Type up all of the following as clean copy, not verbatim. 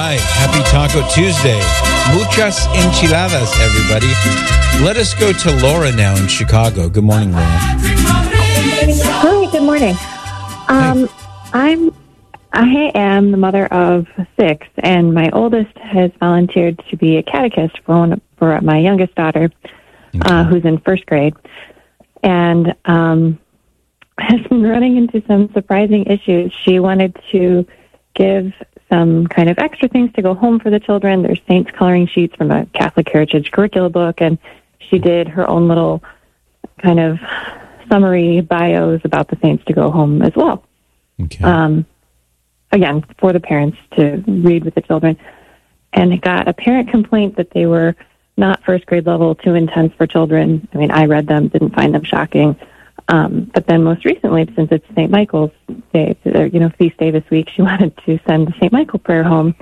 right. Happy Taco Tuesday. Muchas enchiladas, everybody. Let us go to Laura now in Chicago. Good morning, Laura. Hi, good morning. I am the mother of 6, and my oldest has volunteered to be a catechist for my youngest daughter, who's in first grade, and has been running into some surprising issues. She wanted to give some kind of extra things to go home for the children. There's saints coloring sheets from a Catholic Heritage curricula book, and she did her own little kind of summary bios about the saints to go home as well. Okay. Again, for the parents to read with the children. And it got a parent complaint that they were not first grade level, too intense for children. I mean, I read them, didn't find them shocking. But then most recently, since it's St. Michael's Day, feast day this week, she wanted to send the St. Michael prayer home.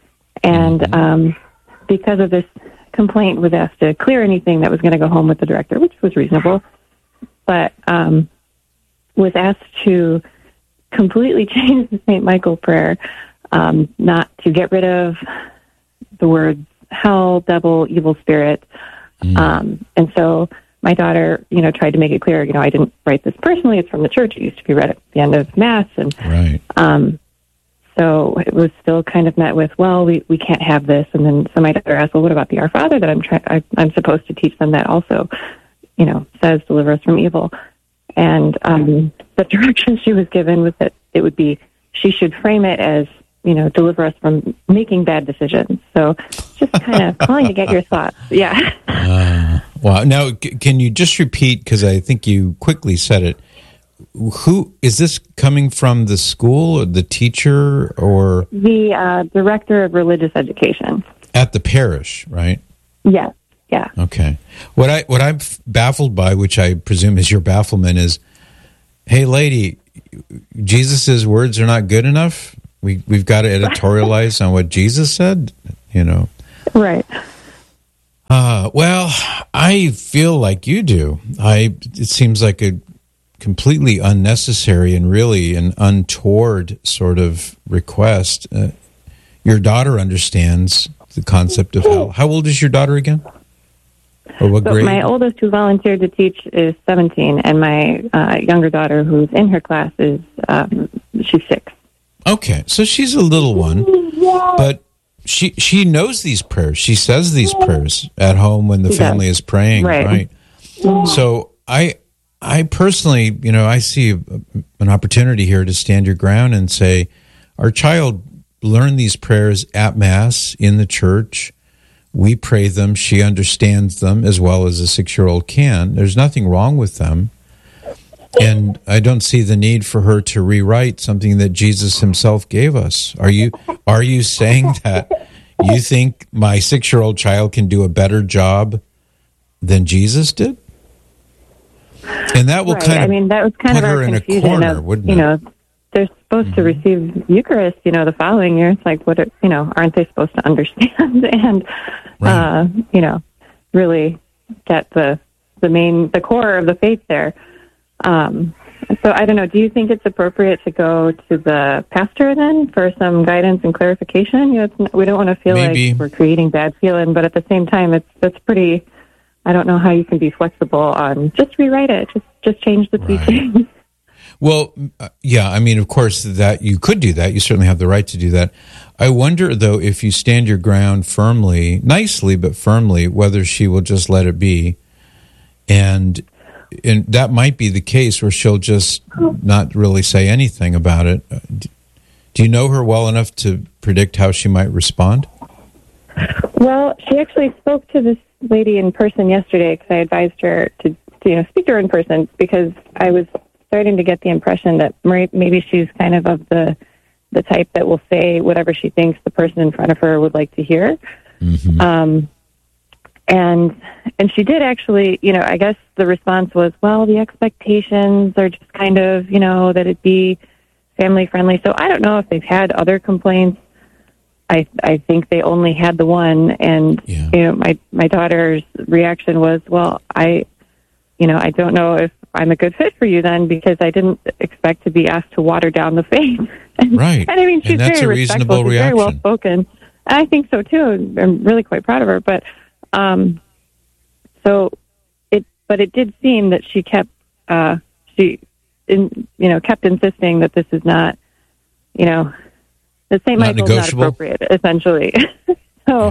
And because of this complaint, was asked to clear anything that was going to go home with the director, which was reasonable, but was asked to completely change the St. Michael prayer, not to get rid of the words hell, devil, evil spirit. And so my daughter, tried to make it clear, I didn't write this personally. It's from the church. It used to be read at the end of Mass. And right. So it was still kind of met with, well, we can't have this. And then so my daughter asked, well, what about the Our Father that I'm supposed to teach them that also, says deliver us from evil. And the direction she was given was that it would be, she should frame it as, deliver us from making bad decisions. So just kind of calling to get your thoughts. Yeah. Wow. Now, can you just repeat, because I think you quickly said it, who is this coming from, the school or the teacher or? The director of religious education. At the parish, right? Yes. Yeah. Okay. What I'm baffled by, which I presume is your bafflement, is, hey, lady, Jesus's words are not good enough. We've got to editorialize on what Jesus said. Right. Well, I feel like you do. It seems like a completely unnecessary and really an untoward sort of request. Your daughter understands the concept of hell. How old is your daughter again? Or what grade? My oldest, who volunteered to teach, is 17, and my younger daughter, who's in her class, is she's 6. Okay, so she's a little one, but she knows these prayers. She says these prayers at home when the family is praying, right? So I personally, I see an opportunity here to stand your ground and say, our child learned these prayers at Mass in the church. We pray them. She understands them as well as a 6-year-old can. There's nothing wrong with them. And I don't see the need for her to rewrite something that Jesus himself gave us. Are you saying that you think my 6-year-old child can do a better job than Jesus did? And that will that was kind put of her our in a confusion corner, of, wouldn't it? They're supposed to receive Eucharist, the following year. It's like, aren't they supposed to understand and, really get the core of the faith there? So I don't know. Do you think it's appropriate to go to the pastor then for some guidance and clarification? We don't want to feel like we're creating bad feeling, but at the same time, that's pretty. I don't know how you can be flexible on just rewrite it, just change the teaching. Well, of course, that you could do that. You certainly have the right to do that. I wonder, though, if you stand your ground firmly, nicely but firmly, whether she will just let it be. And that might be the case where she'll just not really say anything about it. Do you know her well enough to predict how she might respond? Well, she actually spoke to this lady in person yesterday because I advised her to speak to her in person because I was starting to get the impression that maybe she's kind of the type that will say whatever she thinks the person in front of her would like to hear. Mm-hmm. And she did actually, I guess the response was, well, the expectations are just kind of, that it'd be family friendly. So I don't know if they've had other complaints. I think they only had the one. And, my daughter's reaction was, well, I don't know if I'm a good fit for you then because I didn't expect to be asked to water down the faith. Right. And I mean, she's and that's very a reasonable respectful. She's reaction. very well spoken. I think so too. I'm really quite proud of her. But it did seem that she kept kept insisting that this is not, that St. Michael's not appropriate, essentially. So,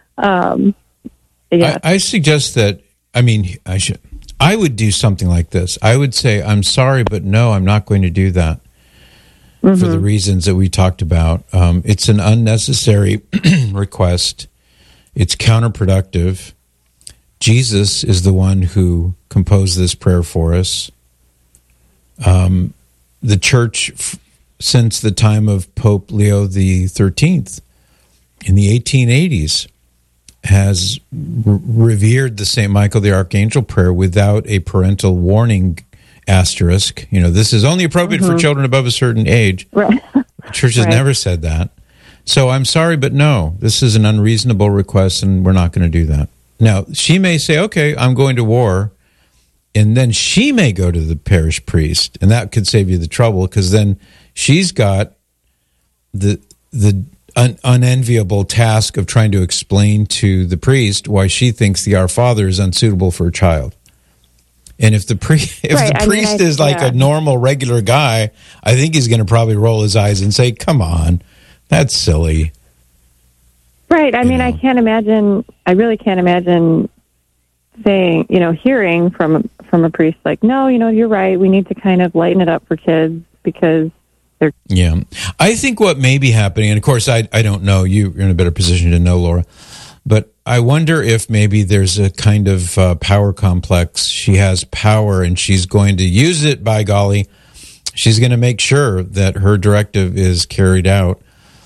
yeah. I suggest that. I would do something like this. I would say, I'm sorry, but no, I'm not going to do that for the reasons that we talked about. It's an unnecessary request. It's counterproductive. Jesus is the one who composed this prayer for us. The church, since the time of Pope Leo XIII in the 1880s, has revered the St. Michael the Archangel prayer without a parental warning asterisk. This is only appropriate for children above a certain age. Right. The church has never said that. So I'm sorry, but no, this is an unreasonable request, and we're not going to do that. Now, she may say, okay, I'm going to war, and then she may go to the parish priest, and that could save you the trouble, because then she's got the unenviable task of trying to explain to the priest why she thinks the Our Father is unsuitable for a child. And if the priest is like a normal, regular guy, I think he's going to probably roll his eyes and say, come on, that's silly. Right. I really can't imagine saying, hearing from a priest like, no, you're right, we need to kind of lighten it up for kids because they're... Yeah. I think what may be happening, and of course I don't know, you're in a better position to know, Laura, but I wonder if maybe there's a kind of power complex. She has power and she's going to use it, by golly. She's going to make sure that her directive is carried out.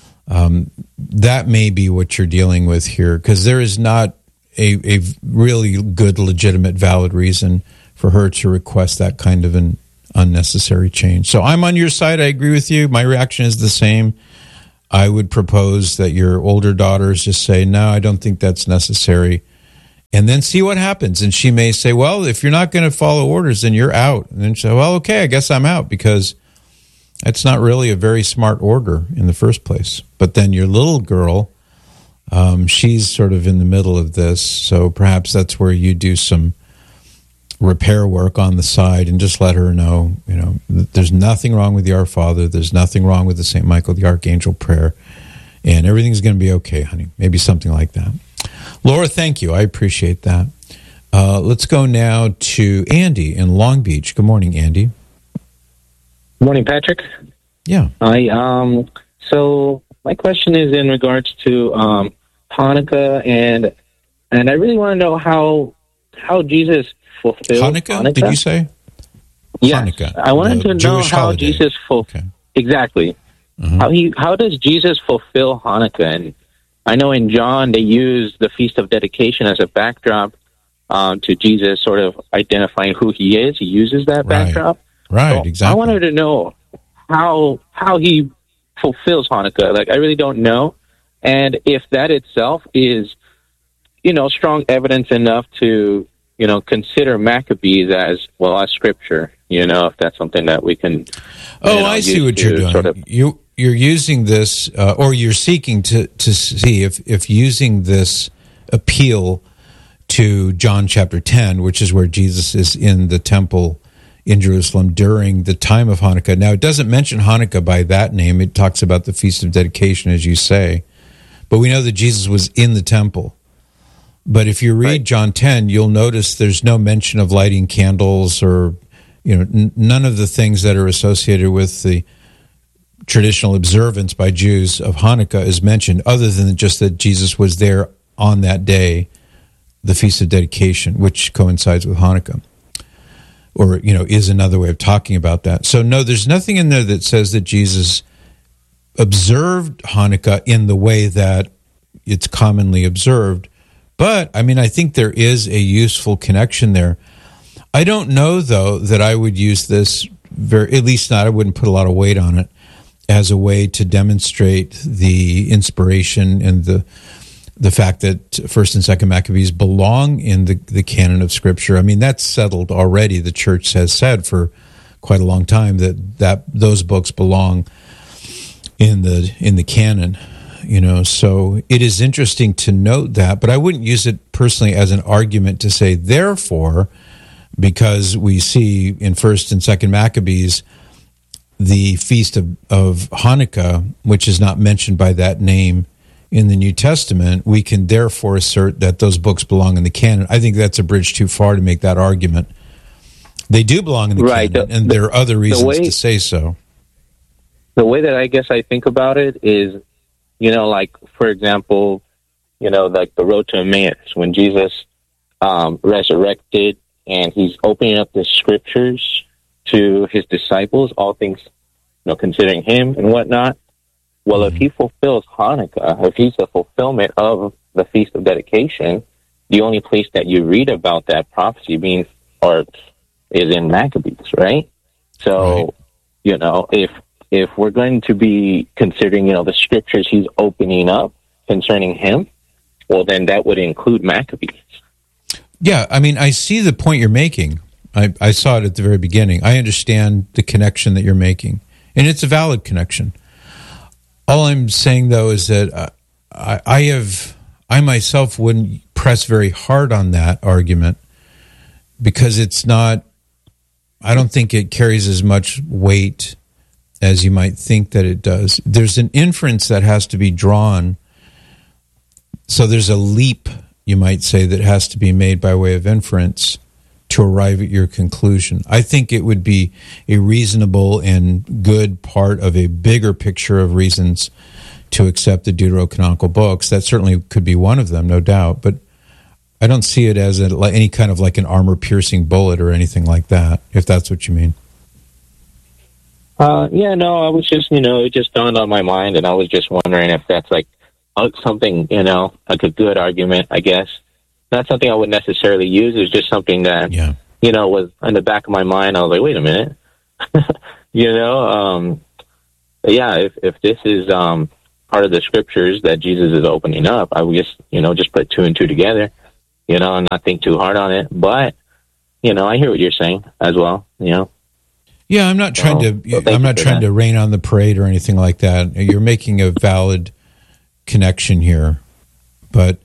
That may be what you're dealing with here, because there is not a really good, legitimate, valid reason for her to request that kind of an unnecessary change. So I'm on your side. I agree with you. My reaction is the same. I would propose that your older daughters just say, no, I don't think that's necessary, and then see what happens. And she may say, well, if you're not going to follow orders, then you're out. And then she'll say, well, okay, I guess I'm out, because that's not really a very smart order in the first place. But then your little girl, she's sort of in the middle of this, so perhaps that's where you do some repair work on the side and just let her know, there's nothing wrong with the Our Father, there's nothing wrong with the St. Michael the Archangel prayer, and everything's going to be okay, honey. Maybe something like that. Laura, thank you. I appreciate that. Let's go now to Andy in Long Beach. Good morning, Andy. Good morning, Patrick. Yeah. So my question is in regards to Hanukkah, and I really want to know how Jesus fulfilled Hanukkah. Did you say? Yes. Hanukkah, I wanted to know Jewish how holiday. Jesus exactly. How does Jesus fulfill Hanukkah? And I know in John they use the Feast of Dedication as a backdrop to Jesus sort of identifying who he is. He uses that backdrop. Right, so exactly. I wanted to know how he fulfills Hanukkah. Like, I really don't know. And if that itself is, strong evidence enough to, consider Maccabees as scripture, if that's something that we can... I see what you're doing. Sort of, you're using this, or you're seeking to see if using this appeal to John chapter 10, which is where Jesus is in the temple in Jerusalem during the time of Hanukkah. Now, it doesn't mention Hanukkah by that name. It talks about the Feast of Dedication, as you say. But we know that Jesus was in the temple. But if you read John 10, you'll notice there's no mention of lighting candles or, none of the things that are associated with the traditional observance by Jews of Hanukkah is mentioned, other than just that Jesus was there on that day, the Feast of Dedication, which coincides with Hanukkah. Or, is another way of talking about that. So, no, there's nothing in there that says that Jesus observed Hanukkah in the way that it's commonly observed. But, I think there is a useful connection there. I don't know, though, that I would use this, I wouldn't put a lot of weight on it, as a way to demonstrate the inspiration and the fact that 1st and 2nd Maccabees belong in the canon of Scripture. That's settled already. The Church has said for quite a long time that those books belong in the canon. So it is interesting to note that, but I wouldn't use it personally as an argument to say, therefore, because we see in 1st and 2nd Maccabees the feast of Hanukkah, which is not mentioned by that name in the New Testament, we can therefore assert that those books belong in the canon. I think that's a bridge too far to make that argument. They do belong in the canon, and there are other reasons to say so. The way that I guess I think about it is, like, for example, like the road to Emmaus, when Jesus resurrected and he's opening up the scriptures to his disciples, all things, considering him and whatnot. Well, if he fulfills Hanukkah, if he's the fulfillment of the Feast of Dedication, the only place that you read about that prophecy is in Maccabees, right? So, if we're going to be considering, the scriptures he's opening up concerning him, well, then that would include Maccabees. Yeah, I mean, I see the point you're making. I saw it at the very beginning. I understand the connection that you're making, and it's a valid connection. All I'm saying, though, is that I myself wouldn't press very hard on that argument because it's not, I don't think it carries as much weight as you might think that it does. There's an inference that has to be drawn. So there's a leap, you might say, that has to be made by way of inference to arrive at your conclusion. I think it would be a reasonable and good part of a bigger picture of reasons to accept the deuterocanonical books. That certainly could be one of them, no doubt. But I don't see it as any kind of like an armor-piercing bullet or anything like that, if that's what you mean. I was just, it just dawned on my mind, and I was just wondering if that's like something, like a good argument, I guess. Not something I would necessarily use. It's just something that, was in the back of my mind. I was like, wait a minute. If this is part of the scriptures that Jesus is opening up, I would just put 2 and 2 together, and not think too hard on it. But, I hear what you're saying as well, Yeah, I'm not trying to rain on the parade or anything like that. You're making a valid connection here, but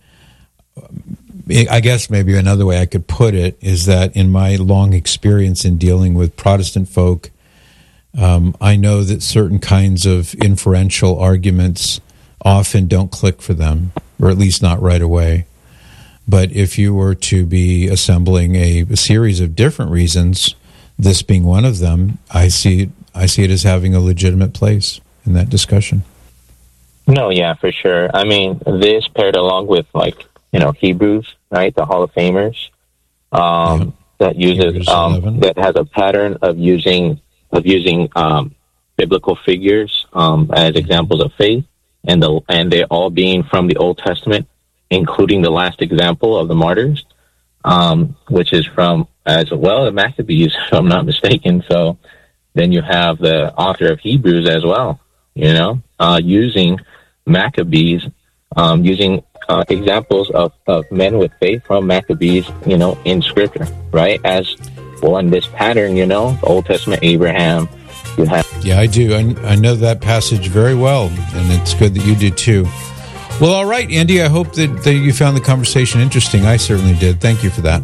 I guess maybe another way I could put it is that in my long experience in dealing with Protestant folk, I know that certain kinds of inferential arguments often don't click for them, or at least not right away. But if you were to be assembling a series of different reasons, this being one of them, I see it as having a legitimate place in that discussion. No, yeah, for sure. I mean, this paired along with Hebrews, right? The Hall of Famers, that uses that has a pattern of using biblical figures as examples of faith, and they're all being from the Old Testament, including the last example of the martyrs, which is from as well the Maccabees, if I'm not mistaken. So then you have the author of Hebrews as well, using Maccabees, using examples of men with faith from Maccabees, in Scripture, right? As well, in this pattern, the Old Testament, Abraham, you have. Yeah, I do. I know that passage very well, and it's good that you do too. Well, all right, Andy, I hope that you found the conversation interesting. I certainly did. Thank you for that.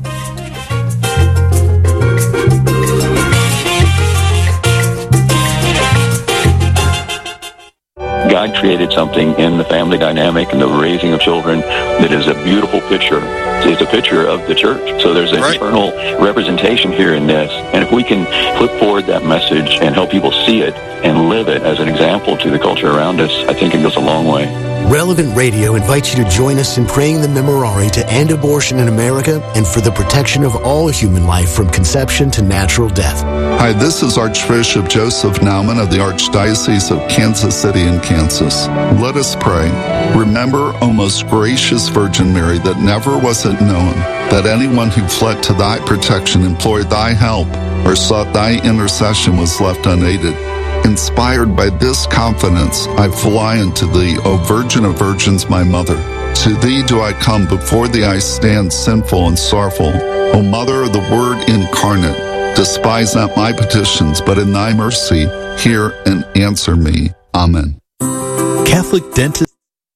God created something in the family dynamic and the raising of children that is a beautiful picture. It's a picture of the church. So there's an eternal representation here in this. And if we can put forward that message and help people see it and live it as an example to the culture around us, I think it goes a long way. Relevant Radio invites you to join us in praying the Memorare to end abortion in America and for the protection of all human life from conception to natural death. Hi, this is Archbishop Joseph Naumann of the Archdiocese of Kansas City in Kansas. Let us pray. Remember, O most gracious Virgin Mary, that never was it known that anyone who fled to thy protection, implored thy help, or sought thy intercession was left unaided. Inspired by this confidence, I fly unto thee, O Virgin of Virgins, my Mother. To thee do I come, before thee I stand sinful and sorrowful. O Mother of the Word incarnate, despise not my petitions, but in thy mercy hear and answer me. Amen. Catholic Dentist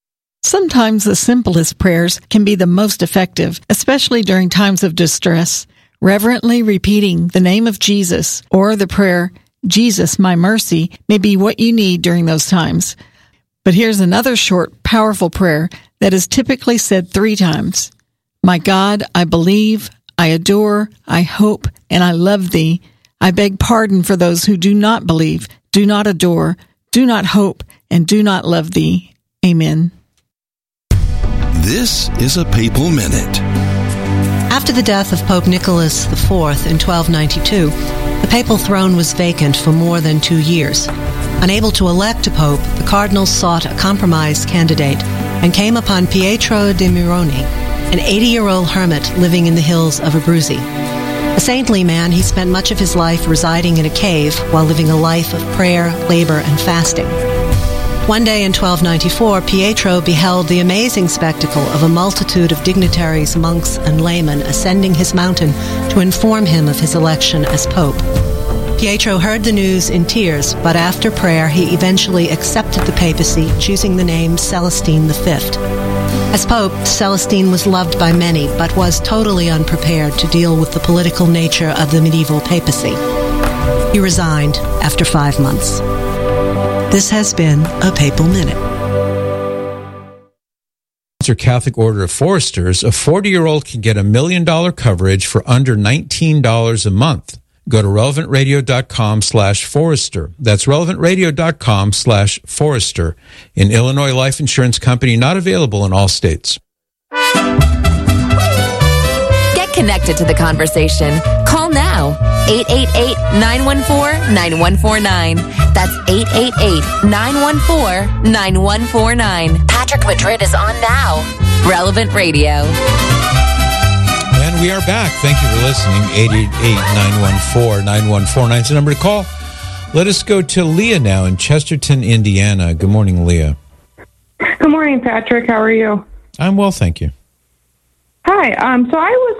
Sometimes the simplest prayers can be the most effective, especially during times of distress. Reverently repeating the name of Jesus or the prayer, Jesus, my mercy, may be what you need during those times. But here's another short, powerful prayer that is typically said 3 times. My God, I believe, I adore, I hope, and I love thee. I beg pardon for those who do not believe, do not adore, do not hope, and do not love thee. Amen. This is a Papal Minute. After the death of Pope Nicholas IV in 1292, the papal throne was vacant for more than 2 years. Unable to elect a pope, the cardinals sought a compromise candidate and came upon Pietro de Mironi, an 80-year-old hermit living in the hills of Abruzzi. A saintly man, he spent much of his life residing in a cave while living a life of prayer, labor, and fasting. One day in 1294, Pietro beheld the amazing spectacle of a multitude of dignitaries, monks, and laymen ascending his mountain to inform him of his election as pope. Pietro heard the news in tears, but after prayer he eventually accepted the papacy, choosing the name Celestine V. As pope, Celestine was loved by many, but was totally unprepared to deal with the political nature of the medieval papacy. He resigned after 5 months. This has been a Papal Minute. Catholic Order of Foresters, a 40-year-old can get $1 million coverage for under $19 a month. Go to relevantradio.com/Forester. That's relevantradio.com/Forester. An Illinois life insurance company not available in all states. Get connected to the conversation. Call now. 888-914-9149. That's 888-914-9149. Patrick Madrid is on now. Relevant Radio. And we are back. Thank you for listening. 888-914-9149 is the number to call. Let us go to Leah now in Chesterton, Indiana. Good morning, Leah. Good morning, Patrick. How are you? I'm well, thank you. Hi. So I was